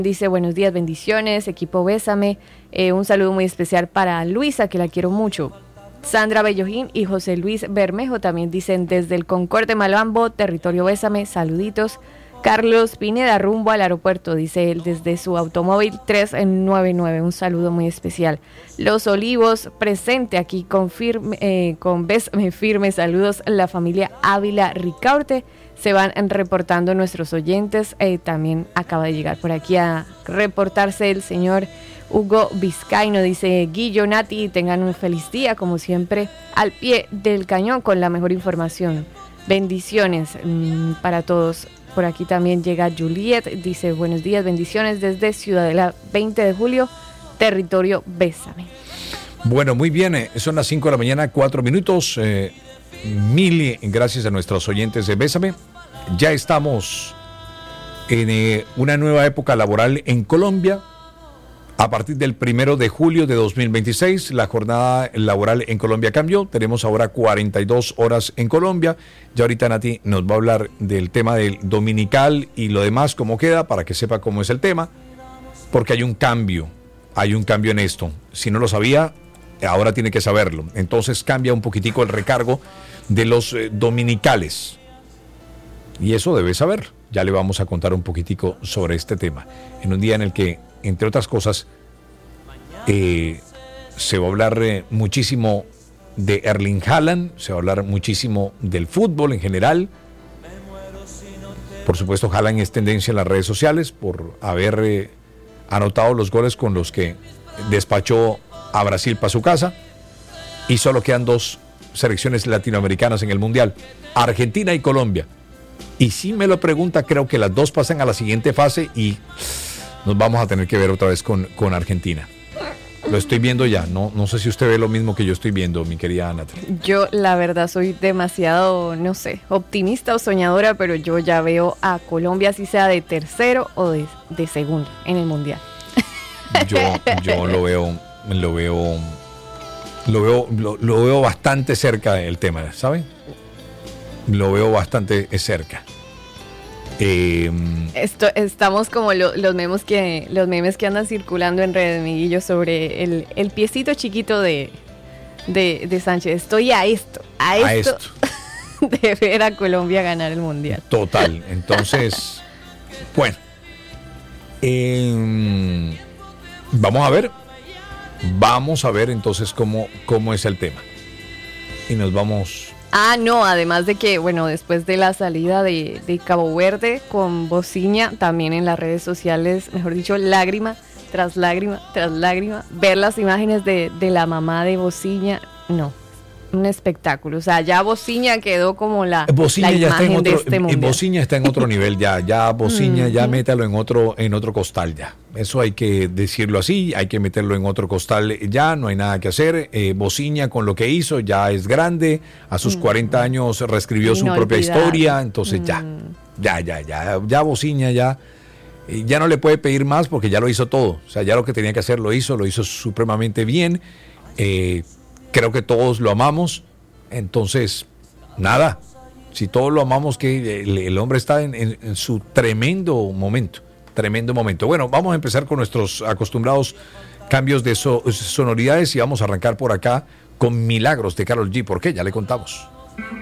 Dice, buenos días, bendiciones, equipo Bésame. Un saludo muy especial para Luisa, que la quiero mucho. Sandra Bellojín y José Luis Bermejo también dicen, desde el Concorde Malambo, territorio Bésame, saluditos. Carlos Pineda, rumbo al aeropuerto, dice él, desde su automóvil 399, un saludo muy especial. Los Olivos, presente aquí con Bésame firme, saludos, la familia Ávila Ricaurte. Se van reportando nuestros oyentes, también acaba de llegar por aquí a reportarse el señor Hugo Vizcaíno, dice Guillo, Nati, tengan un feliz día, como siempre, al pie del cañón con la mejor información. Bendiciones para todos. Por aquí también llega Juliet, dice buenos días, bendiciones desde Ciudadela 20 de julio, territorio Bésame. Bueno, muy bien, son las 5 de la mañana, 4 minutos. Mil gracias a nuestros oyentes de Bésame. Ya estamos en una nueva época laboral en Colombia. A partir del 1 de julio de 2026, la jornada laboral en Colombia cambió. Tenemos ahora 42 horas en Colombia. Ya ahorita Nati nos va a hablar del tema del dominical y lo demás, cómo queda, para que sepa cómo es el tema. Porque hay un cambio en esto. Si no lo sabía, ahora tiene que saberlo. Entonces cambia un poquitico el recargo de los dominicales. Y eso debe saber. Ya le vamos a contar un poquitico sobre este tema. En un día en el que, entre otras cosas, se va a hablar muchísimo de Erling Haaland, se va a hablar muchísimo del fútbol en general. Por supuesto, Haaland es tendencia en las redes sociales por haber anotado los goles con los que despachó a Brasil para su casa. Y solo quedan 2 selecciones latinoamericanas en el Mundial, Argentina y Colombia. Y si me lo pregunta, creo que las 2 pasan a la siguiente fase y nos vamos a tener que ver otra vez con Argentina. Lo estoy viendo ya, no sé si usted ve lo mismo que yo estoy viendo, mi querida Natalia. Yo, la verdad, soy demasiado, no sé, optimista o soñadora, pero yo ya veo a Colombia, así sea de tercero o de segundo en el Mundial. Yo lo veo bastante cerca del tema, ¿saben? Lo veo bastante cerca. Estamos como los memes que andan circulando en redes, Miguillo, sobre el piecito chiquito de Sánchez. Estoy a esto de ver a Colombia ganar el Mundial. Total. Entonces, bueno, vamos a ver entonces cómo es el tema. Y nos vamos. No, además de que, bueno, después de la salida de Cabo Verde con Bociña, también en las redes sociales, mejor dicho, lágrima tras lágrima tras lágrima, ver las imágenes de la mamá de Bociña, no, un espectáculo. O sea, ya Bociña quedó como la imagen de este mundial. Bociña está en otro nivel ya Bociña, ya métalo en otro costal ya. Eso hay que decirlo así, hay que meterlo en otro costal ya, no hay nada que hacer. Bociña con lo que hizo ya es grande, a sus 40 años reescribió su propia historia, entonces ya Bociña ya no le puede pedir más porque ya lo hizo todo. O sea, ya lo que tenía que hacer lo hizo supremamente bien. Creo que todos lo amamos, entonces, nada, si todos lo amamos, que el hombre está en su tremendo momento. Bueno, vamos a empezar con nuestros acostumbrados cambios de sonoridades y vamos a arrancar por acá con Milagros de Karol G. ¿Por qué? Ya le contamos.